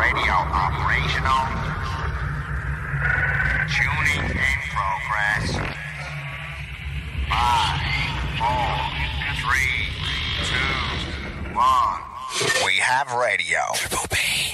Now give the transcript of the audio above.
Radio operational. Tuning in progress. 5, 4, 3, 2, 1. We have radio. Triple B.